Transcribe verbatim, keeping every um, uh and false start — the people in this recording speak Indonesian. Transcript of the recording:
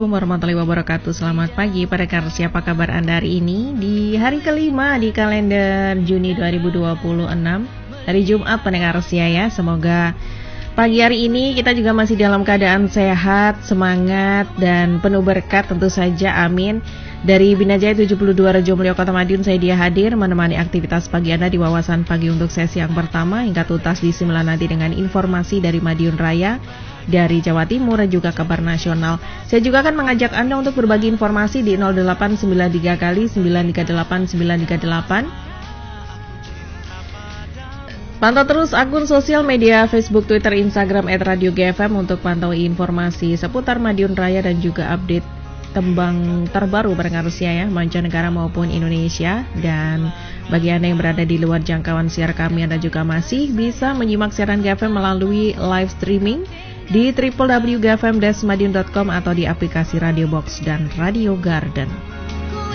Warahmatullahi wabarakatuh. Selamat pagi para kars, siapa kabar Anda hari ini di hari kelima di kalender Juni dua ribu dua puluh enam, hari Jumat pendengar Karsia ya. Semoga pagi hari ini kita juga masih dalam keadaan sehat, semangat dan penuh berkat tentu saja, amin. Dari Binajaya tujuh puluh dua Rejo Mulyo Kota Madiun, saya dia hadir menemani aktivitas pagi Anda di wawasan pagi untuk sesi yang pertama hingga tuntas di sembilan nanti dengan informasi dari Madiun Raya, dari Jawa Timur dan juga kabar nasional. Saya juga akan mengajak Anda untuk berbagi informasi di nol delapan sembilan tiga kali sembilan tiga delapan sembilan tiga delapan. Pantau terus akun sosial media Facebook, Twitter, Instagram et radio G F M untuk pantau informasi seputar Madiun Raya dan juga update tembang terbaru pendengar Karsia ya, mancanegara maupun Indonesia. Dan bagi Anda yang berada di luar jangkauan siar kami, Anda juga masih bisa menyimak siaran G F M melalui live streaming di w w w titik g f m dash madiun titik com atau di aplikasi Radio Box dan Radio Garden.